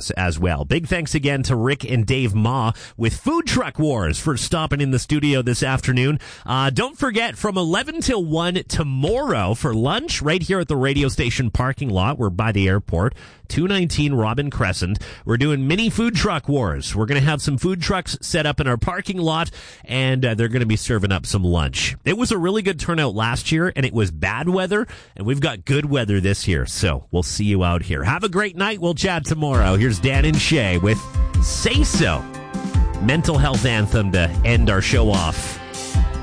us as well. Big thanks again to Rick and Dave Ma with Food Truck Wars for stopping in the studio this afternoon. Don't forget, from 11 till 1 tomorrow for lunch, right here at the radio station parking lot. We're by the airport, 219 Robin Crescent. We're doing mini Food Truck Wars. We're going to have some food trucks set up in our parking lot, and they're going to be serving up some lunch. It was a really good turnout last year, and it was bad weather, and we've got good weather this year, so we'll see you out here. Have a great night. We'll chat tomorrow. Here's Dan and Shay with Say So, mental health anthem to end our show off.